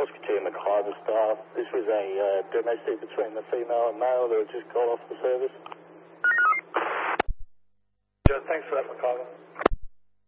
Musketeer McIver staff. This was a domestic between the female and male that had just got off the service. Thanks for that, McIver.